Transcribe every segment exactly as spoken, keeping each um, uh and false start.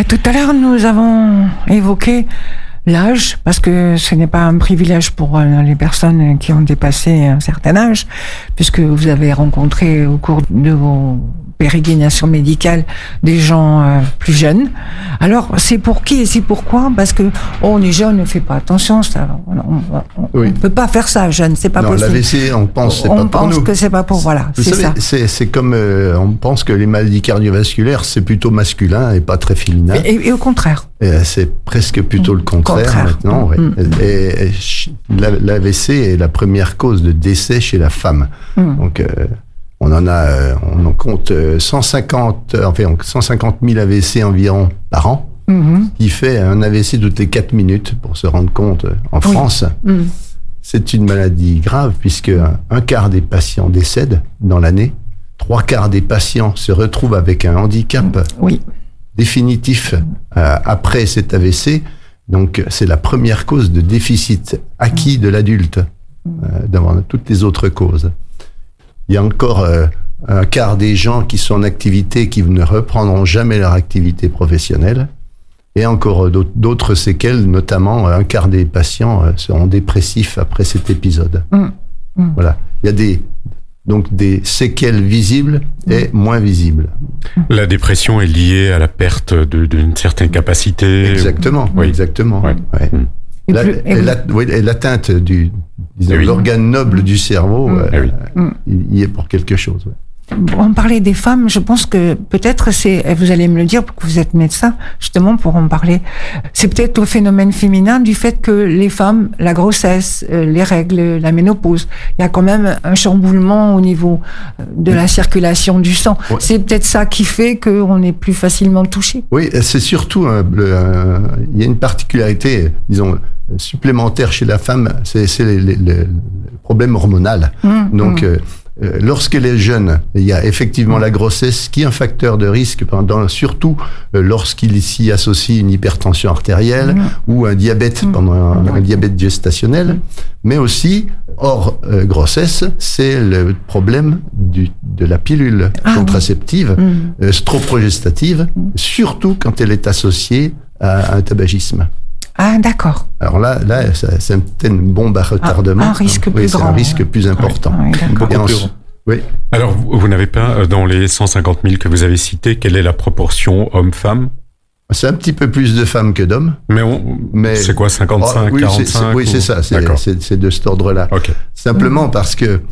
Bah, tout à l'heure, nous avons évoqué l'âge, parce que ce n'est pas un privilège pour les personnes qui ont dépassé un certain âge, puisque vous avez rencontré au cours de vos pérégrinations médicales des gens euh, plus jeunes. Alors, c'est pour qui et c'est pourquoi? Parce que oh, on est jeune, on ne fait pas attention, ça, on ne oui. peut pas faire ça, jeune, c'est pas non, possible. l'A V C, on pense c'est on pas pour nous. On pense que c'est pas pour, voilà, Vous c'est savez, ça. C'est, c'est comme, euh, on pense que les maladies cardiovasculaires, c'est plutôt masculin et pas très féminin. Et, et au contraire. Et c'est presque plutôt mmh. le contraire, contraire. maintenant. Mmh. Ouais. Mmh. Et, et l'A V C est la première cause de décès chez la femme. Mmh. Donc, euh, on en a, on en compte cent cinquante, enfin, cent cinquante mille A V C environ par an, mmh. qui fait un A V C toutes les quatre minutes, pour se rendre compte, en oui. France. Mmh. C'est une maladie grave, puisque un quart des patients décèdent dans l'année, trois quarts des patients se retrouvent avec un handicap oui. définitif euh, après cet A V C. Donc, c'est la première cause de déficit acquis de l'adulte, euh, devant toutes les autres causes. Il y a encore euh, un quart des gens qui sont en activité qui ne reprendront jamais leur activité professionnelle. Et encore d'autres, d'autres séquelles, notamment un quart des patients euh, seront dépressifs après cet épisode. Mmh. Mmh. Voilà. Il y a des, donc des séquelles visibles et mmh. moins visibles. La dépression est liée à la perte de, d'une certaine capacité. Exactement, oui. exactement. Ouais. Ouais. Mmh. Et, la, plus, et, et, la, oui, et l'atteinte du, disons, oui. l'organe noble du cerveau, mmh. euh, oui. il y est pour quelque chose. Ouais. On parlait des femmes, je pense que peut-être c'est, vous allez me le dire, parce que vous êtes médecin, justement pour en parler, c'est peut-être au phénomène féminin du fait que les femmes, la grossesse, les règles, la ménopause, il y a quand même un chamboulement au niveau de la circulation du sang. Ouais. C'est peut-être ça qui fait qu'on est plus facilement touché. Oui, c'est surtout, euh, le, euh, il y a une particularité, disons, supplémentaire chez la femme, c'est, c'est le, le, le problème hormonal. Mmh, Donc, mmh. Euh, Euh, lorsqu'elle est jeune, il y a effectivement la grossesse qui est un facteur de risque, pendant, surtout euh, lorsqu'il s'y associe une hypertension artérielle mmh. ou un diabète, mmh. pendant un, un diabète gestationnel, mmh. mais aussi, hors euh, grossesse, c'est le problème du, de la pilule ah, contraceptive, oui. mmh. euh, stroprogestative, mmh. surtout quand elle est associée à un tabagisme. Ah, d'accord. Alors là, là ça, c'est une bombe à retardement. Un, un risque hein. plus oui, grand. C'est un risque plus important. Oui, oui, Beaucoup plus grand. Oui. Alors, vous, vous n'avez pas, dans les cent cinquante mille que vous avez cités, quelle est la proportion homme-femme? C'est un petit peu plus de femmes que d'hommes. Mais, on, Mais c'est quoi, cinquante-cinq, oh, oui, quarante-cinq c'est, c'est, Oui, ou... c'est ça. C'est, c'est, c'est de cet ordre-là. Okay. Simplement mmh. parce que,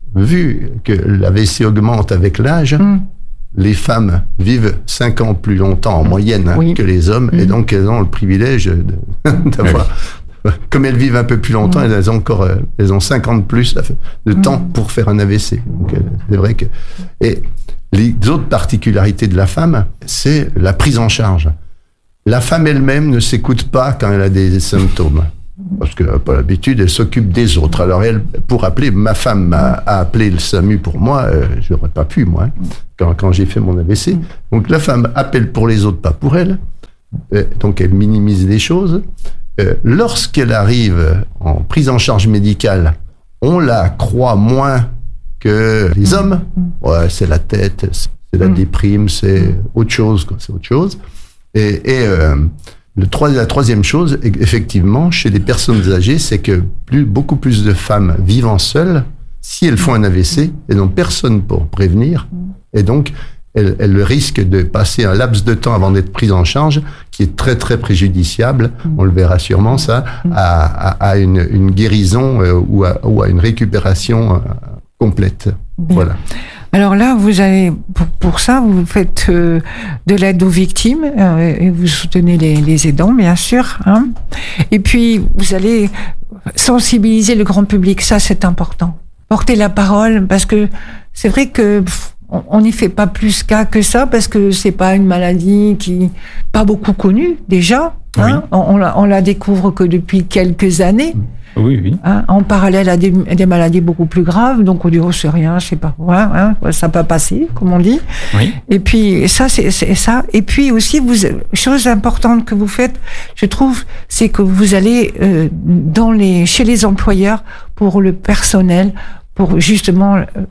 vu que l'A V C augmente avec l'âge, mmh. les femmes vivent cinq ans plus longtemps en moyenne oui. que les hommes, mmh. et donc elles ont le privilège de, d'avoir... Oui. Comme elles vivent un peu plus longtemps, mmh. elles ont encore, elles ont cinq ans de plus de mmh. temps pour faire un A V C. Donc, c'est vrai que... Et les autres particularités de la femme, c'est la prise en charge. La femme elle-même ne s'écoute pas quand elle a des symptômes. Parce qu'elle n'a pas l'habitude, elle s'occupe des autres. Alors elle, pour appeler, ma femme m'a a appelé le SAMU pour moi, euh, je n'aurais pas pu, moi, hein, quand, quand j'ai fait mon A V C. Donc la femme appelle pour les autres, pas pour elle. Euh, donc elle minimise les choses. Euh, lorsqu'elle arrive en prise en charge médicale, on la croit moins que les hommes. Ouais, c'est la tête, c'est la déprime, c'est autre chose, quoi, c'est autre chose. Et, et euh, le trois, la troisième chose, effectivement, chez les personnes âgées, c'est que plus, beaucoup plus de femmes vivant seules, si elles font un A V C, elles n'ont personne pour prévenir, et donc elles, elles risquent de passer un laps de temps avant d'être prises en charge, qui est très très préjudiciable, on le verra sûrement ça, à, à, à une, une guérison euh, ou, à, ou à une récupération euh, complète. Bien. Voilà. Alors là, vous avez, pour, pour ça, vous faites euh, de l'aide aux victimes euh, et vous soutenez les, les aidants, bien sûr. Hein. Et puis, vous allez sensibiliser le grand public, ça c'est important. Porter la parole, parce que c'est vrai que pff, on n'y fait pas plus cas que ça, parce que c'est pas une maladie qui pas beaucoup connue déjà. Hein. Oui. On, on, la, on la découvre que depuis quelques années. Oui, oui. Hein, en parallèle à des, des maladies beaucoup plus graves, donc on dit oh c'est rien, je sais pas, ouais, hein, ça peut passer, comme on dit. Oui. Et puis ça, c'est, c'est ça. Et puis aussi, vous, chose importante que vous faites, je trouve, c'est que vous allez euh, dans les, chez les employeurs pour le personnel, pour justement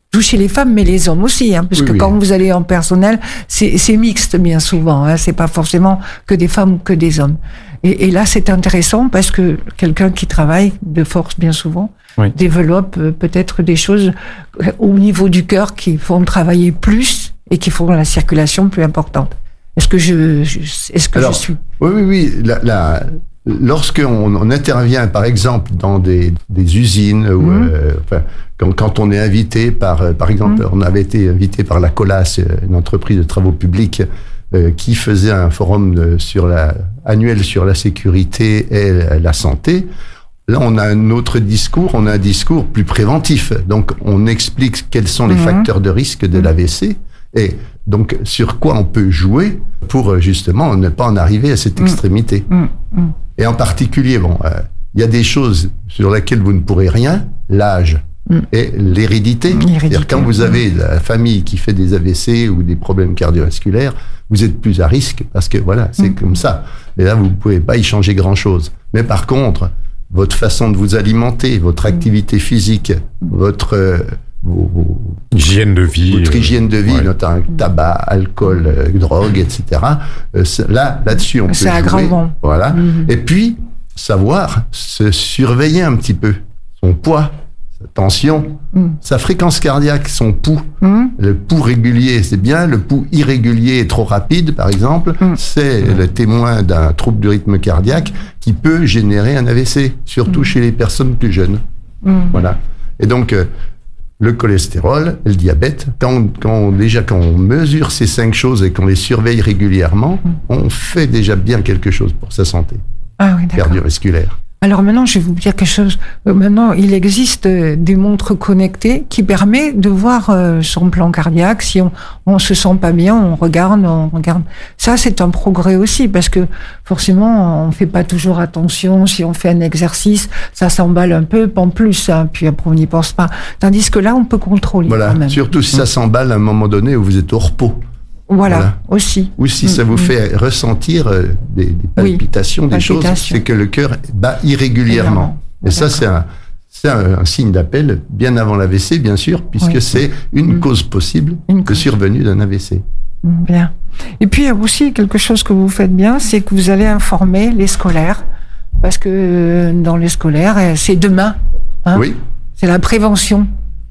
toucher les femmes, mais les hommes aussi, hein, parce oui, que oui. quand vous allez en personnel, c'est, c'est mixte bien souvent. Hein, c'est pas forcément que des femmes ou que des hommes. Et, et là, c'est intéressant parce que quelqu'un qui travaille de force bien souvent oui. développe peut-être des choses au niveau du cœur qui font travailler plus et qui font la circulation plus importante. Est-ce que je, je est-ce que Alors, je suis Oui, oui, oui. La, la, lorsqu'on on intervient, par exemple, dans des, des usines, mmh. ou, euh, enfin, quand, quand on est invité par, par exemple, mmh. on avait été invité par la Colas, une entreprise de travaux publics, euh, qui faisait un forum de, sur la, annuel sur la sécurité et la santé. Là, on a un autre discours, on a un discours plus préventif. Donc, on explique quels sont les mmh. facteurs de risque de mmh. l'A V C et donc sur quoi on peut jouer pour justement ne pas en arriver à cette mmh. extrémité. Mmh. Mmh. Et en particulier, bon, il euh, y a des choses sur lesquelles vous ne pourrez rien, l'âge mmh. et l'hérédité. l'hérédité. C'est-à-dire quand vous avez la famille qui fait des A V C ou des problèmes cardiovasculaires, vous êtes plus à risque parce que voilà, c'est mmh. comme ça. Et là, vous ne pouvez pas y changer grand-chose. Mais par contre, votre façon de vous alimenter, votre activité physique, votre euh, vos, vos, hygiène de vie, votre hygiène de vie, ouais. notamment tabac, alcool, euh, drogue, et cetera. Euh, là, là-dessus, on c'est peut jouer. aggravant. Voilà. Mm-hmm. Et puis savoir se surveiller un petit peu son poids, sa tension, mm. sa fréquence cardiaque, son pouls. Mm. Le pouls régulier, c'est bien. Le pouls irrégulier et trop rapide, par exemple, mm. c'est mm. le témoin d'un trouble du rythme cardiaque qui peut générer un A V C, surtout mm. chez les personnes plus jeunes. Mm. Voilà. Et donc, euh, le cholestérol, le diabète, quand, quand déjà quand on mesure ces cinq choses et qu'on les surveille régulièrement, mm. on fait déjà bien quelque chose pour sa santé ah oui, cardiovasculaire. Alors maintenant, je vais vous dire quelque chose. Maintenant, il existe des montres connectées qui permettent de voir son plan cardiaque. Si on on se sent pas bien, on regarde, on regarde. Ça, c'est un progrès aussi parce que forcément, on fait pas toujours attention. Si on fait un exercice, ça s'emballe un peu, pas en plus. Hein, puis après, on n'y pense pas. Tandis que là, on peut contrôler. Voilà. Quand même. Surtout si ça s'emballe à un moment donné où vous êtes au repos. Voilà, voilà, aussi. Ou si mmh, ça vous mmh. fait ressentir euh, des, des palpitations, oui, des palpitations. choses, c'est que le cœur bat irrégulièrement. Et D'accord. ça, c'est un, c'est un, un signe d'appel bien avant l'A V C, bien sûr, puisque oui. c'est une mmh. cause possible une de cause. survenue d'un A V C. Bien. Et puis, il y a aussi quelque chose que vous faites bien, c'est que vous allez informer les scolaires, parce que dans les scolaires, c'est demain. Hein, oui. C'est la prévention.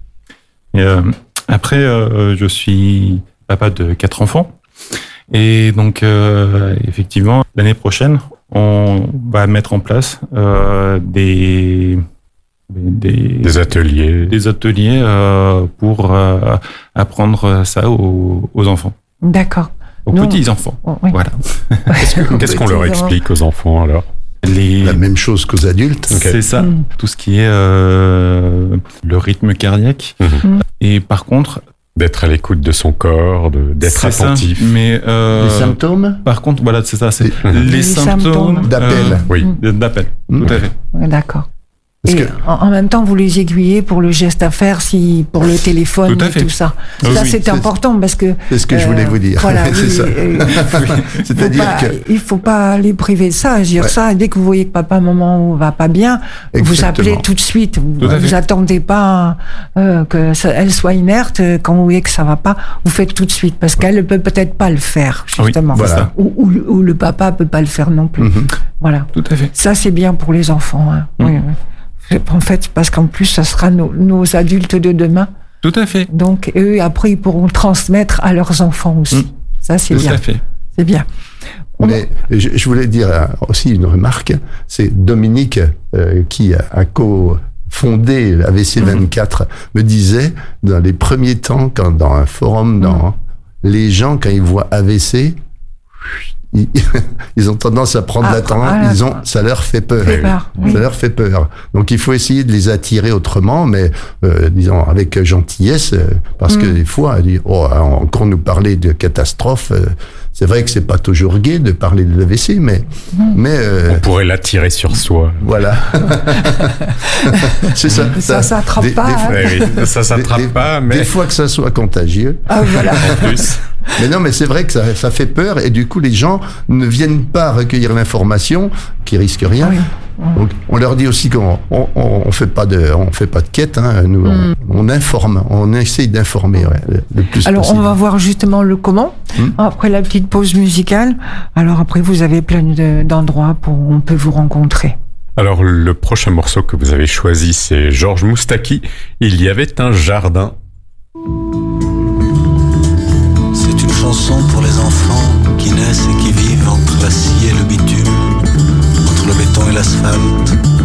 Et euh, après, euh, je suis papa de quatre enfants. Et donc, euh, effectivement, l'année prochaine, on va mettre en place euh, des, des, des ateliers, des ateliers euh, pour euh, apprendre ça aux, aux enfants. D'accord. Aux non. petits enfants. Oh, oui. Voilà. Qu'est-ce, que, qu'est-ce qu'on leur explique aux enfants alors ? Les... La même chose qu'aux adultes. Okay. C'est ça. Mmh. Tout ce qui est euh, le rythme cardiaque. Mmh. Et par contre, d'être à l'écoute de son corps, de, d'être c'est attentif. Ça, mais euh, les symptômes. Par contre, voilà, c'est ça, c'est les, les, les symptômes, symptômes d'appel. Euh, oui, d'appel. Mmh. Tout à fait. D'accord. Parce et que... en, en même temps, vous les aiguillez pour le geste à faire, si pour le téléphone tout et tout ça. Oh, ça, oui, c'est, c'est important parce que. C'est ce que euh, je voulais vous dire. Voilà, c'est oui, ça. Euh, C'est-à-dire pas, que il faut pas les priver de ça. Dire ouais. ça. Dès que vous voyez que papa, maman va pas bien, Exactement. vous appelez tout de suite. Vous, tout vous attendez pas euh, que ça, elle soit inerte. Quand vous voyez que ça va pas, vous faites tout de suite parce qu'elle ne peut peut-être pas le faire justement. Oui, voilà. ou, ou, ou le papa peut pas le faire non plus. Mm-hmm. Voilà. Tout à fait. Ça, c'est bien pour les enfants. Hein. Mm. Oui, oui. En fait, parce qu'en plus, ça sera nos, nos adultes de demain. Tout à fait. Donc, eux, après, ils pourront transmettre à leurs enfants aussi. Mmh. Ça, c'est Tout bien. Tout à fait. C'est bien. Mais je, je voulais dire aussi une remarque. C'est Dominique euh, qui a, a co-fondé l'A V C vingt-quatre, mmh. me disait, dans les premiers temps, quand dans un forum, dans mmh. les gens, quand ils voient A V C, Ils, ils ont tendance à prendre ah, la tendance, ah, ils ont, ça leur fait peur. Fait peur oui. Ça leur fait peur. Donc il faut essayer de les attirer autrement, mais euh, disons avec gentillesse, euh, parce mm. que des fois, dit, oh, encore nous parler de catastrophe. Euh, c'est vrai que c'est pas toujours gai de parler de l'A V C, mais mm. mais euh, on pourrait l'attirer sur soi. Voilà. C'est ça. Ça s'attrape des, pas. Des, hein. oui, ça s'attrape des, pas, mais des fois que ça soit contagieux. Ah voilà. En plus. Mais non, mais c'est vrai que ça, ça fait peur et du coup les gens ne viennent pas recueillir l'information, qui risque rien, oui. Donc, on leur dit aussi qu'on on, on fait pas de on fait pas de quête, hein. Nous mm. on, on informe, on essaye d'informer ouais, le, le plus Alors possible. On va voir justement le comment mm. après la petite pause musicale. Alors après vous avez plein de, d'endroits pour on peut vous rencontrer. Alors le prochain morceau que vous avez choisi, c'est Georges Moustaki. Il y avait un jardin. C'est une chanson pour les enfants qui naissent et qui vivent entre la scie et le bitume, entre le béton et l'asphalte,